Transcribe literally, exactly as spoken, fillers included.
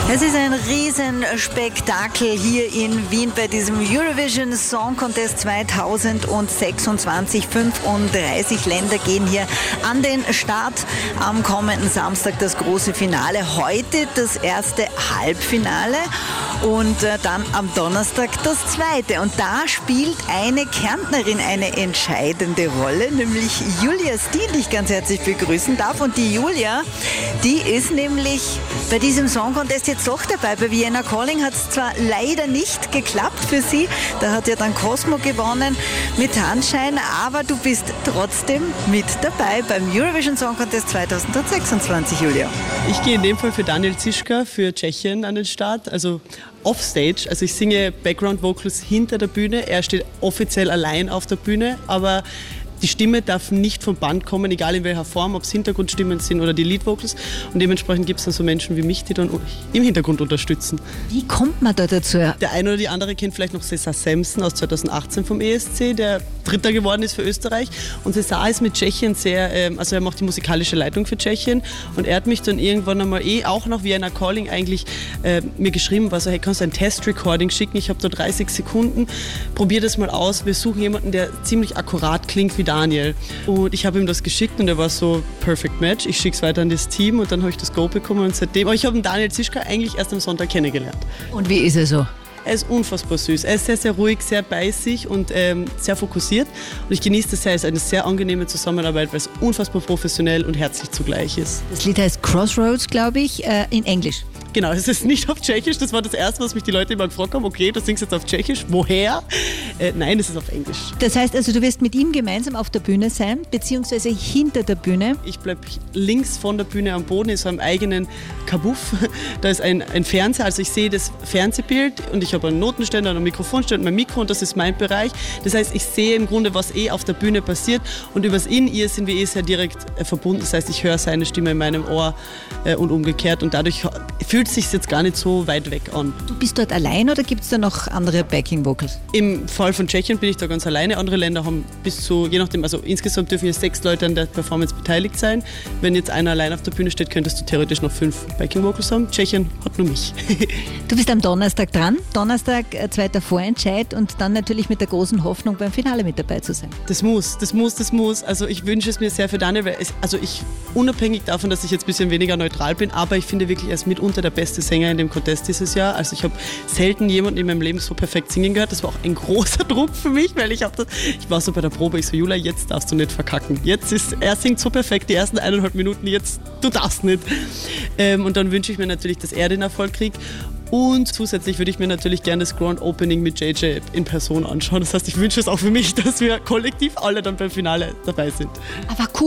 Es ist ein Riesenspektakel hier in Wien bei diesem Eurovision Song Contest zweitausendsechsundzwanzig. fünfunddreißig Länder gehen hier an den Start. Am kommenden Samstag das große Finale. Heute das erste Halbfinale und dann am Donnerstag das zweite. Und da spielt eine Kärntnerin eine entscheidende Rolle, nämlich Julia Steen, die ich ganz herzlich begrüßen darf. Und die Julia, die ist nämlich bei diesem Song Contest jetzt doch dabei. Bei Vienna Calling hat es zwar leider nicht geklappt für sie, da hat ja dann Cosmo gewonnen mit Handschein, aber du bist trotzdem mit dabei beim Eurovision Song Contest zweitausendsechsundzwanzig, Julia. Ich gehe in dem Fall für Daniel Zischka für Tschechien an den Start, also offstage, also ich singe Background Vocals hinter der Bühne, er steht offiziell allein auf der Bühne, aber die Stimme darf nicht vom Band kommen, egal in welcher Form, ob es Hintergrundstimmen sind oder die Lead Vocals. Und dementsprechend gibt es dann so Menschen wie mich, die dann im Hintergrund unterstützen. Wie kommt man da dazu? Der eine oder die andere kennt vielleicht noch César Sampson aus zweitausendachtzehn vom E S C, der Dritter geworden ist für Österreich. Und César ist mit Tschechien sehr, also er macht die musikalische Leitung für Tschechien. Und er hat mich dann irgendwann einmal eh, auch nach Vienna Calling eigentlich, äh, mir geschrieben, war so, hey, kannst du ein Test-Recording schicken? Ich habe da dreißig Sekunden, probier das mal aus. Wir suchen jemanden, der ziemlich akkurat klingt wie Daniel. Und ich habe ihm das geschickt und er war so, perfect match. Ich schicke es weiter an das Team und dann habe ich das Go bekommen und seitdem, aber ich habe den Daniel Zischka eigentlich erst am Sonntag kennengelernt. Und wie ist er so? Er ist unfassbar süß. Er ist sehr, sehr ruhig, sehr bei sich und ähm, sehr fokussiert. Und ich genieße das sehr. Es ist eine sehr angenehme Zusammenarbeit, weil es unfassbar professionell und herzlich zugleich ist. Das Lied heißt Crossroads, glaube ich, äh, in Englisch. Genau, es ist nicht auf Tschechisch. Das war das Erste, was mich die Leute immer gefragt haben. Okay, du singst jetzt auf Tschechisch. Woher? Äh, nein, es ist auf Englisch. Das heißt also, du wirst mit ihm gemeinsam auf der Bühne sein, beziehungsweise hinter der Bühne? Ich bleibe links von der Bühne am Boden, in so einem eigenen Kabuff. Da ist ein, ein Fernseher, also ich sehe das Fernsehbild und ich habe einen Notenständer, einen Mikrofonständer und mein Mikro und das ist mein Bereich. Das heißt, ich sehe im Grunde, was eh auf der Bühne passiert und übers In-Ear sind wir eh sehr direkt äh, verbunden. Das heißt, ich höre seine Stimme in meinem Ohr äh, und umgekehrt und dadurch fühlt es sich jetzt gar nicht so weit weg an. Du bist dort allein oder gibt es da noch andere Backing-Vocals? Im Fall von Tschechien bin ich da ganz alleine. Andere Länder haben bis zu, je nachdem, also insgesamt dürfen hier sechs Leute an der Performance beteiligt sein. Wenn jetzt einer allein auf der Bühne steht, könntest du theoretisch noch fünf Backing-Vocals haben. Tschechien hat nur mich. Du bist am Donnerstag dran. Donnerstag äh, zweiter Vorentscheid und dann natürlich mit der großen Hoffnung beim Finale mit dabei zu sein. Das muss, das muss, das muss. Also ich wünsche es mir sehr für Daniel, weil es, also ich, unabhängig davon, dass ich jetzt ein bisschen weniger neutral bin, aber ich finde wirklich, er ist mitunter der beste Sänger in dem Contest dieses Jahr. Also ich habe selten jemanden in meinem Leben so perfekt singen gehört. Das war auch ein großer Druck für mich, weil ich habe das, ich war so bei der Probe, ich so, Julia, jetzt darfst du nicht verkacken. Jetzt ist, er singt so perfekt die ersten eineinhalb Minuten, jetzt, du darfst nicht. Ähm, und dann wünsche ich mir natürlich, dass er den Erfolg kriegt. Und zusätzlich würde ich mir natürlich gerne das Grand Opening mit J J in Person anschauen. Das heißt, ich wünsche es auch für mich, dass wir kollektiv alle dann beim Finale dabei sind. Aber cool.